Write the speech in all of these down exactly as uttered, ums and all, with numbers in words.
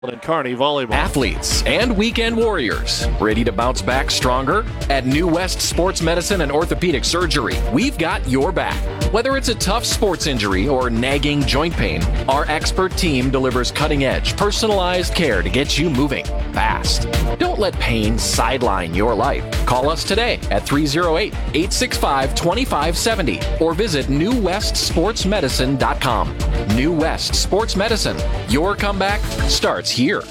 and Kearney volleyball. Athletes and weekend warriors ready to bounce back stronger? At New West Sports Medicine and Orthopedic Surgery, we've got your back. Whether it's a tough sports injury or nagging joint pain, our expert team delivers cutting-edge, personalized care to get you moving fast. Don't let pain sideline your life. Call us today at three oh eight, eight six five, two five seven oh or visit new west sports medicine dot com. New West Sports Medicine. Your comeback starts here.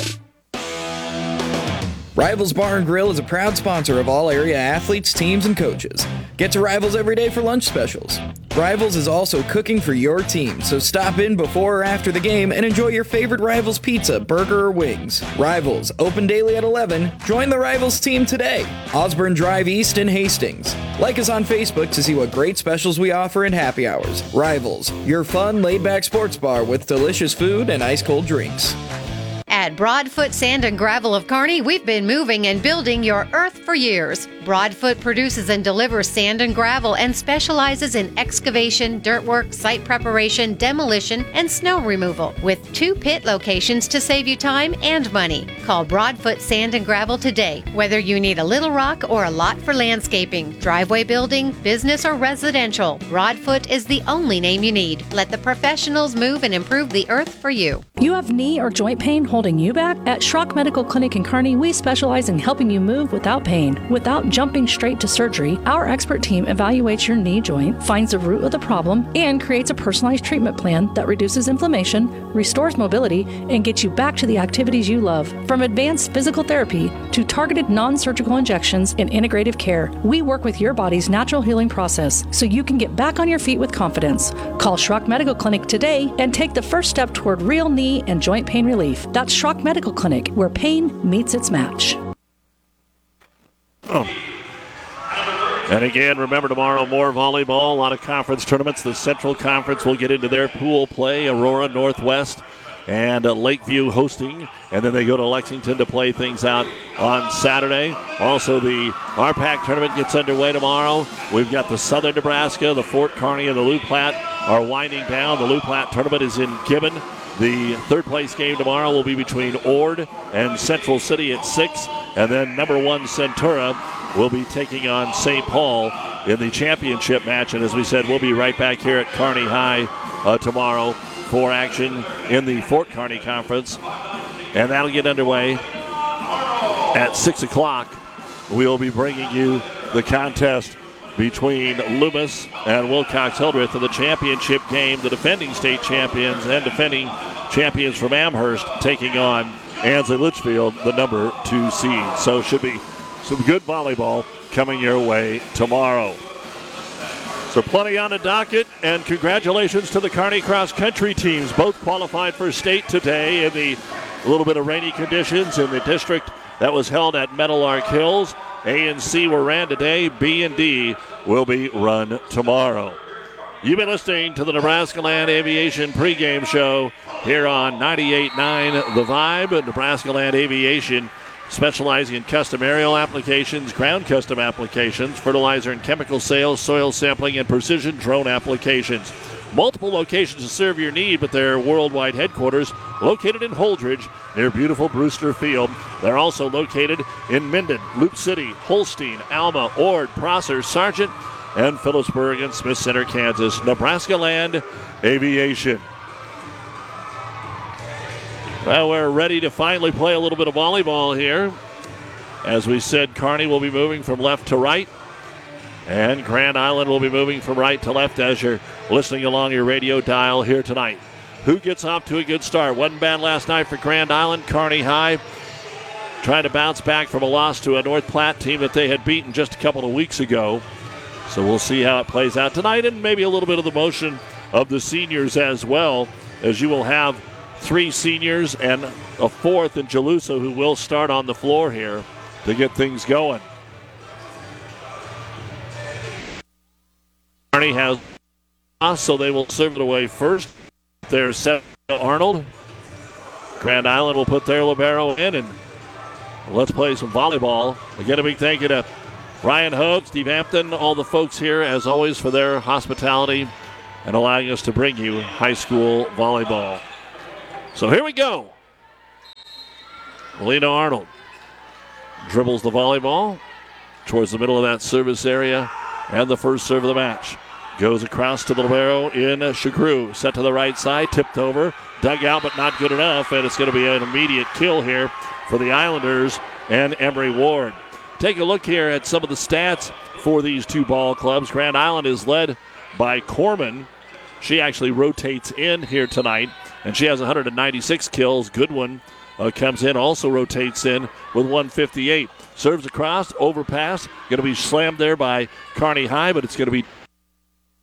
Rivals Bar and Grill is a proud sponsor of all area athletes, teams, and coaches. Get to Rivals every day for lunch specials. Rivals is also cooking for your team, so stop in before or after the game and enjoy your favorite Rivals pizza, burger, or wings. Rivals, open daily at eleven. Join the Rivals team today. Osborne Drive East in Hastings. Like us on Facebook to see what great specials we offer in happy hours. Rivals, your fun, laid-back sports bar with delicious food and ice-cold drinks. At Broadfoot Sand and Gravel of Kearney, we've been moving and building your earth for years. Broadfoot produces and delivers sand and gravel and specializes in excavation, dirt work, site preparation, demolition, and snow removal, with two pit locations to save you time and money. Call Broadfoot Sand and Gravel today, whether you need a little rock or a lot for landscaping, driveway building, business, or residential. Broadfoot is the only name you need. Let the professionals move and improve the earth for you. You have knee or joint pain holding you back? At Schrock Medical Clinic in Kearney, we specialize in helping you move without pain. Without jumping straight to surgery, our expert team evaluates your knee joint, finds the root of the problem, and creates a personalized treatment plan that reduces inflammation, restores mobility, and gets you back to the activities you love. From advanced physical therapy to targeted non-surgical injections and integrative care, we work with your body's natural healing process so you can get back on your feet with confidence. Call Schrock Medical Clinic today and take the first step toward real knee and joint pain relief. That's Schrock Medical Clinic, where pain meets its match. Oh. And again, remember tomorrow, more volleyball, a lot of conference tournaments. The Central Conference will get into their pool play. Aurora, Northwest, and uh, Lakeview hosting. And then they go to Lexington to play things out on Saturday. Also, the R PAC tournament gets underway tomorrow. We've got the Southern Nebraska, the Fort Kearney, and the Loup Platte are winding down. The Loup Platte tournament is in Gibbon. The third place game tomorrow will be between Ord and Central City at six. And then number one Centura will be taking on Saint Paul in the championship match. And as we said, we'll be right back here at Kearney High uh, tomorrow for action in the Fort Kearney Conference. And that'll get underway at six o'clock. We'll be bringing you the contest between Loomis and Wilcox-Hildreth in the championship game, the defending state champions and defending champions from Amherst taking on Ansley Litchfield, the number two seed. So should be some good volleyball coming your way tomorrow. So plenty on the docket, and congratulations to the Kearney cross-country teams. Both qualified for state today in the a little bit of rainy conditions in the district that was held at Meadowlark Hills. A and C were ran today. B and D will be run tomorrow. You've been listening to the Nebraska Land Aviation pregame show here on ninety-eight point nine The Vibe. Nebraska Land Aviation specializing in custom aerial applications, ground custom applications, fertilizer and chemical sales, soil sampling, and precision drone applications. Multiple locations to serve your need, but their worldwide headquarters located in Holdridge near beautiful Brewster Field. They're also located in Minden, Loop City, Holstein, Alma, Ord, Prosser, Sargent, and Phillipsburg and Smith Center, Kansas. Nebraska Land Aviation. Well, we're ready to finally play a little bit of volleyball here. As we said, Kearney will be moving from left to right, and Grand Island will be moving from right to left as you're listening along your radio dial here tonight. Who gets off to a good start? Wasn't bad last night for Grand Island. Kearney High trying to bounce back from a loss to a North Platte team that they had beaten just a couple of weeks ago. So we'll see how it plays out tonight, and maybe a little bit of the motion of the seniors as well, as you will have three seniors and a fourth in Jalusa who will start on the floor here to get things going. Kearney has us, so they will serve it away first. There's Seth Arnold. Grand Island will put their libero in, and let's play some volleyball. Again, a big thank you to Ryan Hogue, Steve Hampton, all the folks here, as always, for their hospitality and allowing us to bring you high school volleyball. So here we go. Lena Arnold dribbles the volleyball towards the middle of that service area, and the first serve of the match goes across to the libero in Shagru. Set to the right side, tipped over, dug out, but not good enough, and it's going to be an immediate kill here for the Islanders and Emery Ward. Take a look here at some of the stats for these two ball clubs. Grand Island is led by Corman. She actually rotates in here tonight, and she has one hundred ninety-six kills. Goodwin uh, comes in, also rotates in with one fifty-eight. Serves across, overpass, going to be slammed there by Kearney High, but it's going to be